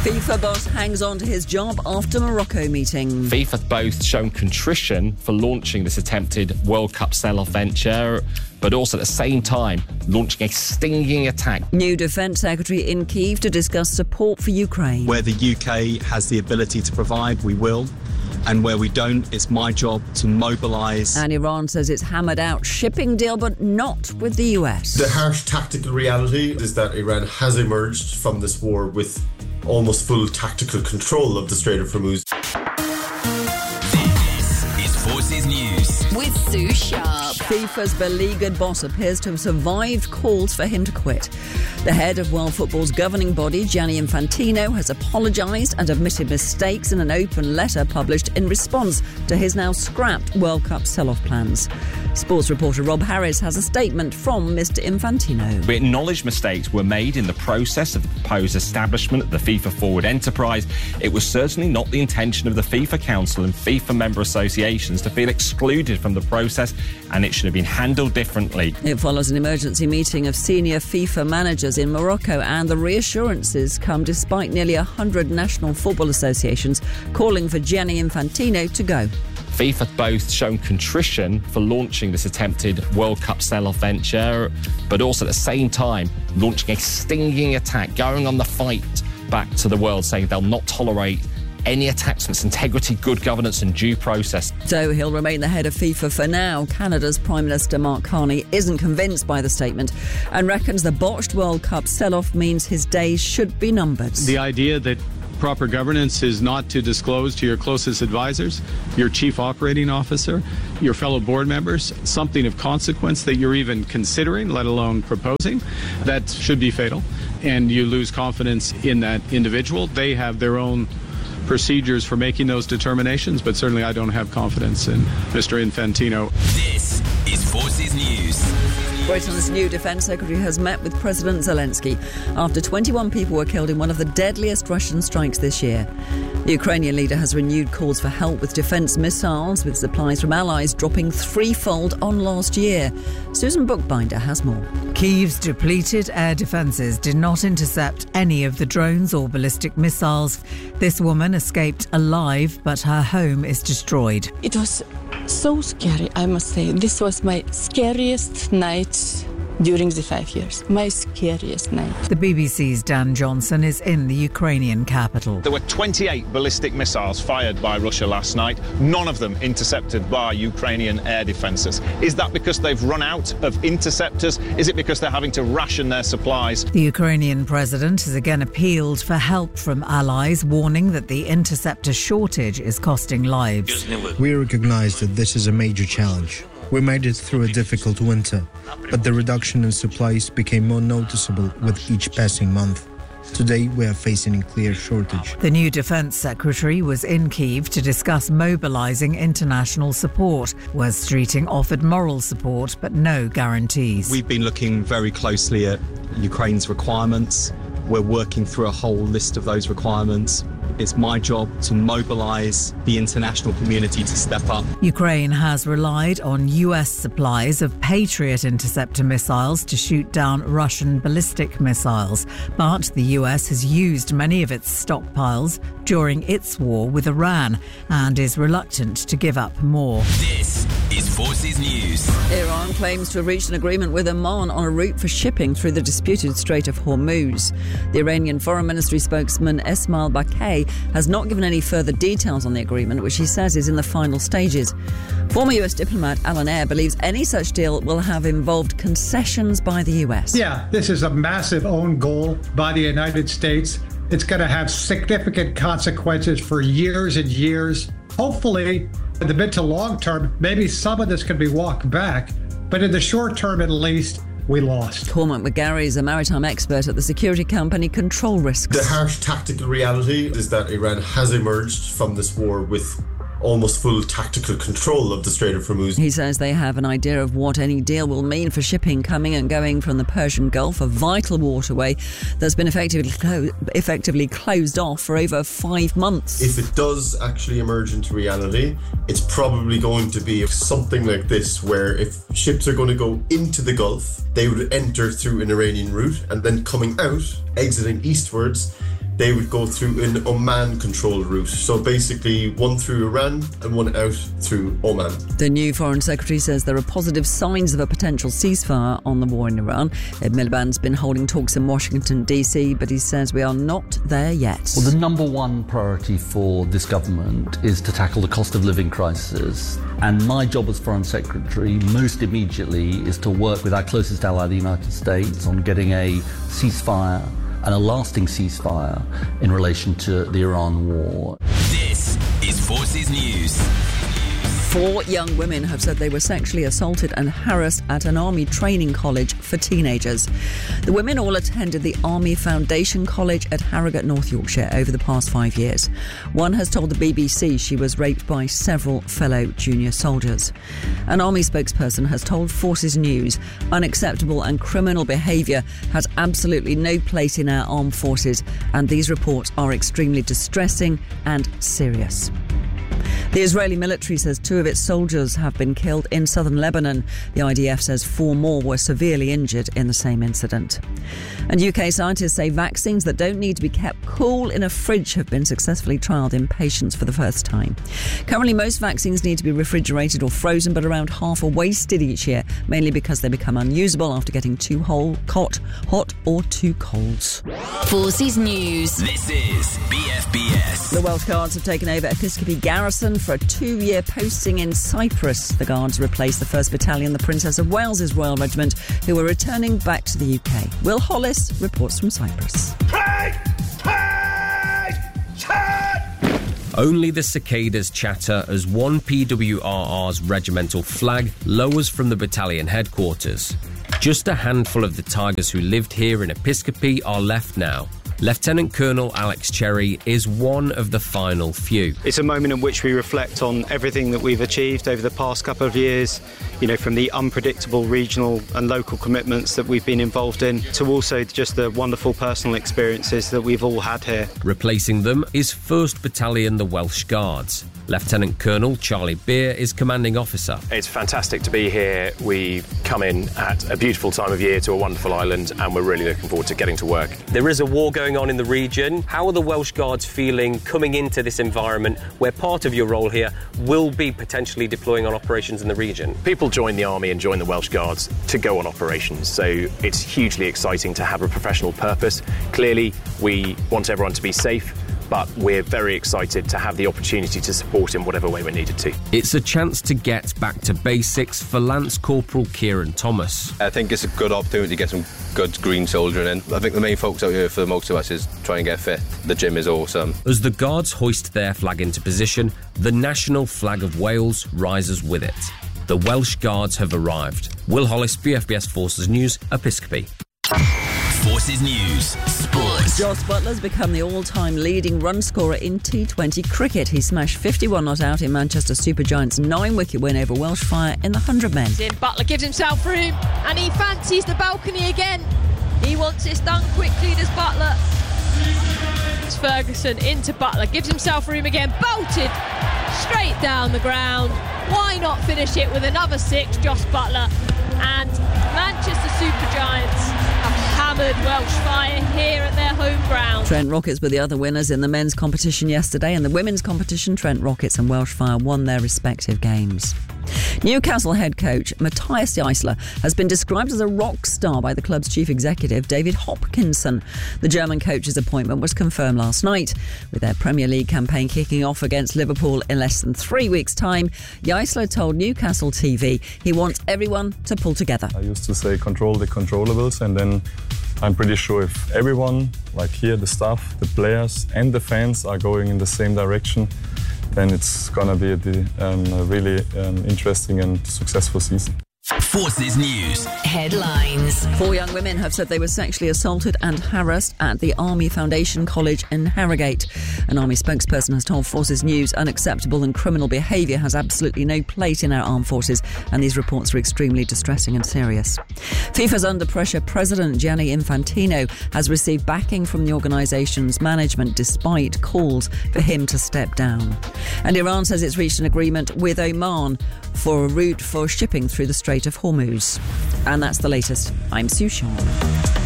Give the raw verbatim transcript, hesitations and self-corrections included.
FIFA boss hangs on to his job after Morocco meeting. FIFA both shown contrition for launching this attempted World Cup sell-off venture, but also at the same time launching a stinging attack. New Defence Secretary in Kyiv to discuss support for Ukraine. Where the U K has the ability to provide, we will. And where we don't, it's my job to mobilise. And Iran says it's hammered out shipping deal, but not with the U S. The harsh tactical reality is that Iran has emerged from this war with almost full tactical control of the Strait of Hormuz. This is Forces News with Sue Sharp. FIFA's beleaguered boss appears to have survived calls for him to quit. The head of World Football's governing body, Gianni Infantino, has apologised and admitted mistakes in an open letter published in response to his now scrapped World Cup sell-off plans. Sports reporter Rob Harris has a statement from Mister Infantino. We acknowledge mistakes were made in the process of the proposed establishment of the FIFA Forward enterprise. It was certainly not the intention of the FIFA Council and FIFA member associations to feel excluded from the process, and it should have been handled differently. It follows an emergency meeting of senior FIFA managers in Morocco, and the reassurances come despite nearly one hundred national football associations calling for Gianni Infantino to go. FIFA both shown contrition for launching this attempted World Cup sell-off venture, but also at the same time launching a stinging attack, going on the fight back to the world, saying they'll not tolerate any attacks on its integrity, good governance and due process. So he'll remain the head of FIFA for now. Canada's Prime Minister Mark Carney isn't convinced by the statement and reckons the botched World Cup sell-off means his days should be numbered. The idea that proper governance is not to disclose to your closest advisors, your chief operating officer, your fellow board members, something of consequence that you're even considering, let alone proposing, that should be fatal. And you lose confidence in that individual. They have their own procedures for making those determinations, but certainly I don't have confidence in Mister Infantino. This is Forces News. Britain's new Defence Secretary has met with President Zelensky after twenty-one people were killed in one of the deadliest Russian strikes this year. The Ukrainian leader has renewed calls for help with defence missiles, with supplies from allies dropping threefold on last year. Susan Bookbinder has more. Kyiv's depleted air defences did not intercept any of the drones or ballistic missiles. This woman escaped alive, but her home is destroyed. It was so scary, I must say. This was my scariest night during the five years. My scariest night. The B B C's Dan Johnson is in the Ukrainian capital. There were twenty-eight ballistic missiles fired by Russia last night, none of them intercepted by Ukrainian air defences. Is that because they've run out of interceptors? Is it because they're having to ration their supplies? The Ukrainian president has again appealed for help from allies, warning that the interceptor shortage is costing lives. We recognise that this is a major challenge. We made it through a difficult winter, but the reduction in supplies became more noticeable with each passing month. Today, we are facing a clear shortage. The new Defence Secretary was in Kyiv to discuss mobilising international support. Wes Streeting offered moral support, but no guarantees. We've been looking very closely at Ukraine's requirements. We're working through a whole list of those requirements. It's my job to mobilise the international community to step up. Ukraine has relied on U S supplies of Patriot interceptor missiles to shoot down Russian ballistic missiles. But the U S has used many of its stockpiles during its war with Iran and is reluctant to give up more. This is Forces News. Iran claims to have reached an agreement with Oman on a route for shipping through the disputed Strait of Hormuz. The Iranian Foreign Ministry spokesman Esmail Baqai has not given any further details on the agreement, which he says is in the final stages. Former U S diplomat Alan Eyre believes any such deal will have involved concessions by the U S. Yeah, this is a massive own goal by the United States. It's going to have significant consequences for years and years. Hopefully, in the mid to long term, maybe some of this can be walked back. But in the short term, at least, we lost. Cormac McGarry is a maritime expert at the security company Control Risks. The harsh tactical reality is that Iran has emerged from this war with almost full tactical control of the Strait of Hormuz. He says they have an idea of what any deal will mean for shipping coming and going from the Persian Gulf, a vital waterway that's been effectively, clo- effectively closed off for over five months. If it does actually emerge into reality, it's probably going to be something like this, where if ships are going to go into the Gulf, they would enter through an Iranian route, and then coming out, exiting eastwards, they would go through an Oman-controlled route. So basically one through Iran and one out through Oman. The new Foreign Secretary says there are positive signs of a potential ceasefire on the war in Iran. Ed Miliband's been holding talks in Washington, D C, but he says we are not there yet. Well, the number one priority for this government is to tackle the cost of living crisis. And my job as Foreign Secretary, most immediately, is to work with our closest ally, the United States, on getting a ceasefire and a lasting ceasefire in relation to the Iran war. This is Forces News. Four young women have said they were sexually assaulted and harassed at an army training college for teenagers. The women all attended the Army Foundation College at Harrogate, North Yorkshire, over the past five years. One has told the B B C she was raped by several fellow junior soldiers. An Army spokesperson has told Forces News unacceptable and criminal behaviour has absolutely no place in our armed forces, and these reports are extremely distressing and serious. The Israeli military says two of its soldiers have been killed in southern Lebanon. The I D F says four more were severely injured in the same incident. And U K scientists say vaccines that don't need to be kept cool in a fridge have been successfully trialled in patients for the first time. Currently, most vaccines need to be refrigerated or frozen, but around half are wasted each year, mainly because they become unusable after getting too whole, hot, hot or too cold. Forces News. This is B F B S. The Welsh Guards have taken over Episcopi Garrison for a two-year posting in Cyprus. The Guards replaced the first Battalion, the Princess of Wales's Royal Regiment, who were returning back to the U K. Will Hollis reports from Cyprus. Only the cicadas chatter as one P W R R's regimental flag lowers from the battalion headquarters. Just a handful of the Tigers who lived here in Episcopi are left now. Lieutenant Colonel Alex Cherry is one of the final few. It's a moment in which we reflect on everything that we've achieved over the past couple of years, you know, from the unpredictable regional and local commitments that we've been involved in to also just the wonderful personal experiences that we've all had here. Replacing them is first Battalion the Welsh Guards. Lieutenant Colonel Charlie Beer is commanding officer. It's fantastic to be here. We've come in at a beautiful time of year to a wonderful island, and we're really looking forward to getting to work. There is a war going on in the region. How are the Welsh Guards feeling coming into this environment where part of your role here will be potentially deploying on operations in the region? People join the Army and join the Welsh Guards to go on operations, so it's hugely exciting to have a professional purpose. Clearly, we want everyone to be safe, but we're very excited to have the opportunity to support in whatever way we're needed to. It's a chance to get back to basics for Lance Corporal Kieran Thomas. I think it's a good opportunity to get some good green soldiering in. I think the main focus out here for most of us is try and get fit. The gym is awesome. As the Guards hoist their flag into position, the national flag of Wales rises with it. The Welsh Guards have arrived. Will Hollis, B F B S Forces News, Episcopi. Forces News, Sports. Jos Buttler's become the all-time leading run scorer in T twenty cricket. He smashed fifty-one not out in Manchester Supergiants' nine-wicket win over Welshfire in the hundred men. Butler gives himself room and he fancies the balcony again. He wants this done quickly, does Butler. It's Ferguson into Butler, gives himself room again, bolted straight down the ground. Why not finish it with another six, Jos Buttler? And Manchester Supergiants have hammered Welshfire here at their home ground. Trent Rockets were the other winners in the men's competition yesterday. In the women's competition, Trent Rockets and Welshfire won their respective games. Newcastle head coach Matthias Jaissler has been described as a rock star by the club's chief executive David Hopkinson. The German coach's appointment was confirmed last night. With their Premier League campaign kicking off against Liverpool in less than three weeks' time, Jaissler told Newcastle T V he wants everyone to pull together. I used to say control the controllables, and then I'm pretty sure if everyone, like here, the staff, the players and the fans are going in the same direction, then it's going to be a, um, a really um, interesting and successful season. Forces News. Headlines. Four young women have said they were sexually assaulted and harassed at the Army Foundation College in Harrogate. An Army spokesperson has told Forces News unacceptable and criminal behaviour has absolutely no place in our armed forces, and these reports are extremely distressing and serious. FIFA's under pressure president Gianni Infantino has received backing from the organisation's management despite calls for him to step down. And Iran says it's reached an agreement with Oman for a route for shipping through the Strait of Hormuz. And that's the latest. I'm Sue Sean.